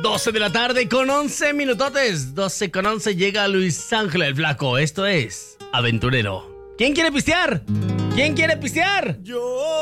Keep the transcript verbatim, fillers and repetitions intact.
doce de la tarde con once minutotes. doce con once llega Luis Ángel el Flaco. Esto es Aventurero. ¿Quién quiere pistear? ¿Quién quiere pistear? Yo.